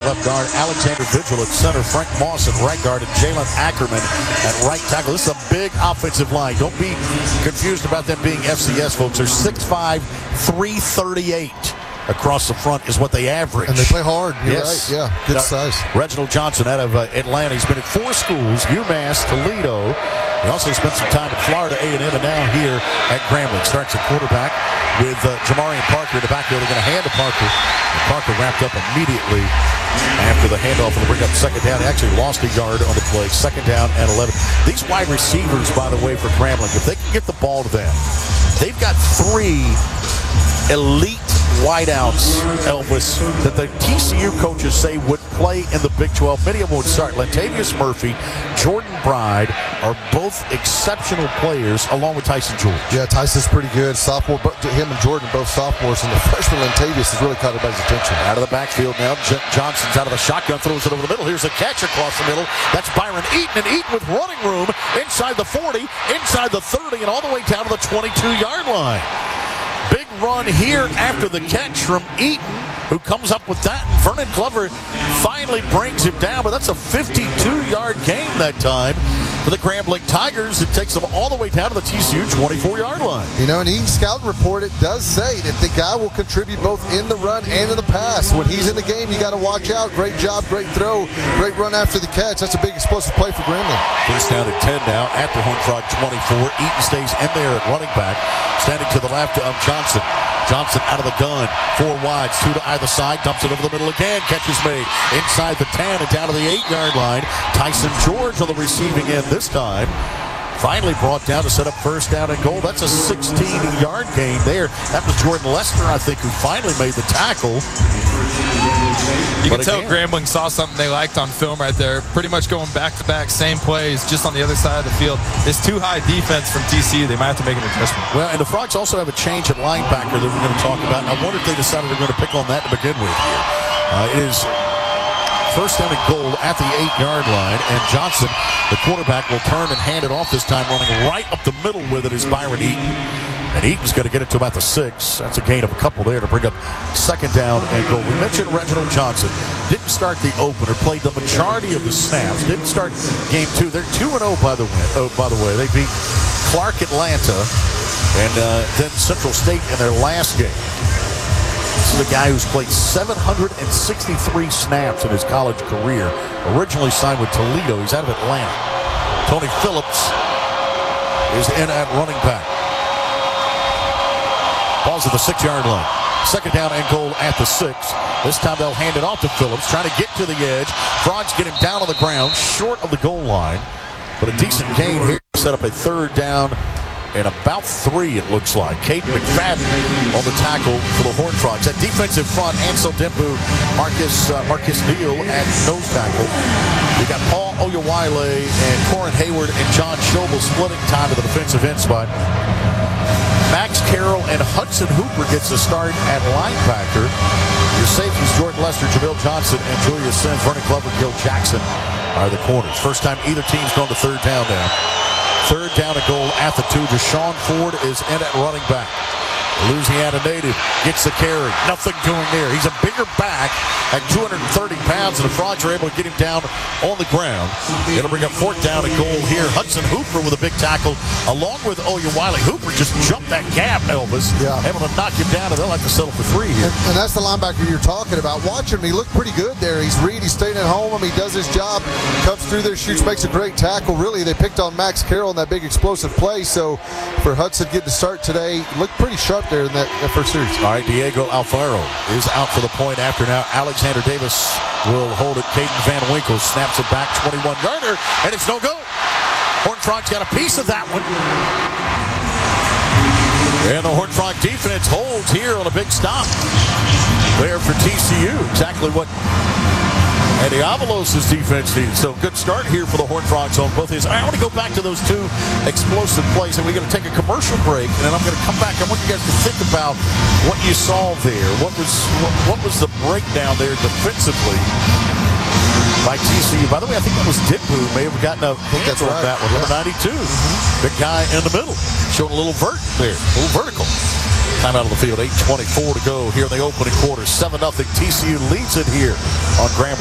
left guard, Alexander Vigil at center, Frank Moss at right guard, and Jalen Ackerman at right tackle. This is a big offensive line. Don't be confused about them being FCS, folks. They're 6'5", 338. Across the front is what they average. And they play hard. You're yes. Right. Yeah, good size. Reginald Johnson out of Atlanta. He's been at 4 schools, UMass, Toledo. He also spent some time at Florida A&M and now here at Grambling. Starts at quarterback with Jamarian Parker in the backfield. They're going to hand to Parker. And Parker wrapped up immediately after the handoff and bring up second down. He actually lost a yard on the play. Second down and 11. These wide receivers, by the way, for Grambling, if they can get the ball to them, they've got 3 elite wideouts, Elvis, that the TCU coaches say would play in the Big 12. Many of them would start. Latavius Murphy, Jordan Bride are both exceptional players, along with Tyson George. Yeah, Tyson's pretty good. Sophomore, him and Jordan both sophomores, and the freshman Latavius has really caught everybody's attention. Out of the backfield now, Johnson's out of the shotgun, throws it over the middle. Here's a catch across the middle. That's Byron Eaton, and Eaton with running room inside the 40, inside the 30, and all the way down to the 22-yard line. Big run here after the catch from Eaton, who comes up with that. And Vernon Glover finally brings him down, but that's a 52-yard gain that time for the Grambling Tigers. It takes them all the way down to the TCU 24-yard line. You know, and Eaton's scouting report, it does say that the guy will contribute both in the run and in the pass. When he's in the game, you got to watch out. Great job, great throw, great run after the catch. That's a big explosive play for Grambling. First down at 10 now at the Horned Frog 24. Eaton stays in there at running back. Standing to the left of Johnson. Johnson out of the gun. 4 wides, 2 to either side. Dumps it over the middle again. Catch is made inside the 10 and down to the 8-yard line. Tyson George on the receiving end this time. Finally brought down to set up first down and goal. That's a 16-yard gain there. That was Jordan Lester, I think, who finally made the tackle. You can tell Grambling saw something they liked on film right there. Pretty much going back-to-back, same plays, just on the other side of the field. It's too high defense from TCU. They might have to make an adjustment. Well, and the Frogs also have a change at linebacker that we're going to talk about. And I wonder if they decided they're going to pick on that to begin with here. It is first down and goal at the 8-yard line, and Johnson, the quarterback, will turn and hand it off this time. Running right up the middle with it is Byron Eaton. And Eaton's going to get it to about the 6. That's a gain of a couple there to bring up second down and goal. We mentioned Reginald Johnson. Didn't start the opener, played the majority of the snaps. Didn't start game 2. They're 2-0, by the way. They beat Clark Atlanta and then Central State in their last game. This is a guy who's played 763 snaps in his college career. Originally signed with Toledo. He's out of Atlanta. Tony Phillips is in at running back. Ball's at the 6-yard line. Second down and goal at the 6. This time they'll hand it off to Phillips, trying to get to the edge. Frogs get him down on the ground, short of the goal line. But a decent gain here. Set up a third down and about 3, it looks like. Caden McFadden on the tackle for the Horned Frogs. At defensive front, Ansel Dembu, Marcus Neal at nose tackle. We got Paul Oyewale and Corin Hayward and John Schobel splitting time to the defensive end spot. Max Carroll and Hudson Hooper gets the start at linebacker. Your safeties, Jordan Lester, Jamil Johnson, and Julius Sims. Vernon Glover, Gil Jackson are the corners. First time either team's gone to third down now. Third down and goal at the 2. Deshaun Ford is in at running back. Louisiana native gets the carry. Nothing doing there. He's a bigger back at 230 pounds, and the Frogs are able to get him down on the ground. It'll bring up fourth down and goal here. Hudson Hooper with a big tackle, along with Oyewale. Hooper just jumped that gap, Elvis. Yeah. Able to knock him down, and they'll have to settle for 3 here. And that's the linebacker you're talking about. Watch him. He looked pretty good there. He's staying at home. He does his job. Comes through there, shoots, makes a great tackle. Really, they picked on Max Carroll in that big explosive play. So for Hudson getting to start today, looked pretty sharp there in that first series. All right, Diego Alfaro is out for the point after now. Alexander Davis will hold it. Caden Van Winkle snaps it back, 21-yarder, and it's no go. Horned Frogs got a piece of that one. And the Horned Frog defense holds here on a big stop there for TCU. Exactly what Eddie Avalos' defense needed. So good start here for the Horned Frogs on both his. I want to go back to those 2 explosive plays, and we're going to take a commercial break, and then I'm going to come back. I want you guys to think about what you saw there. What was the breakdown there defensively by TCU? By the way, I think that was Dimbu may have gotten a answer on that one. Number 92. Big guy in the middle. Showing a little vert there, a little vertical. Time out of the field, 8:24 to go here in the opening quarter. 7-0 TCU leads it here on Grambling.